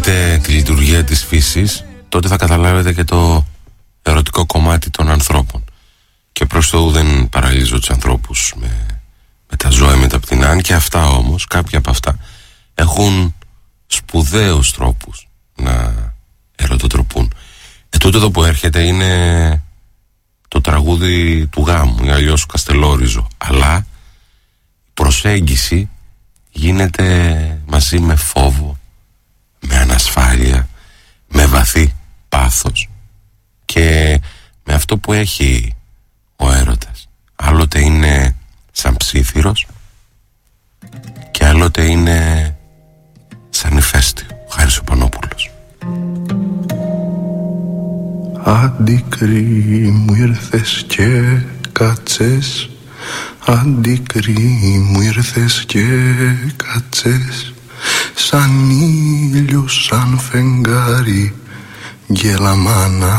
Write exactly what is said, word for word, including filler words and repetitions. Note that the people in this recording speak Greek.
καταλάβετε τη λειτουργία της φύσης, τότε θα καταλάβετε και το ερωτικό κομμάτι των ανθρώπων. Και προς Θεού δεν παραλύζω τους ανθρώπους με, με τα ζώα, με τα πτηνά. Αν και αυτά όμως, κάποια από αυτά έχουν σπουδαίους τρόπους να ερωτοτροπούν. Ε, τούτο εδώ που έρχεται είναι το τραγούδι του γάμου, ή αλλιώς Καστελόριζο. Αλλά η προσέγγιση γίνεται μαζί με φόβο, με ανασφάλεια, με βαθύ πάθος και με αυτό που έχει ο έρωτας. Άλλοτε είναι σαν ψήθυρος και άλλοτε είναι σαν ηφαίστειο. Χάρης ο Πανόπουλος. Αντικρί μου ήρθες και κάτσες, αντικρί μου ήρθες και κάτσες, σαν ήλιος, σαν φεγγάρι, γελαμάνα